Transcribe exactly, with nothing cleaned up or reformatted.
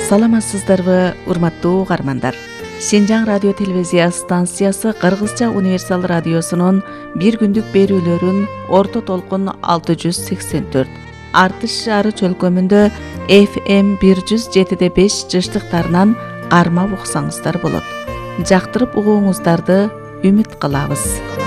Саламатсыздарбы, урматтуу угармандар. Шинжаң радио телевизия станциясы Кыргызча универсал радиосунун бир күндүк берүүлөрүн орто толкун алты жүз сексен төрт, Артыш шаары чөлкөмүндө эф эм бир жүз жети де беш жыштыктарынан кармап уксаңыздар болот. Жактырып угууңуздарды үмүт кылабыз.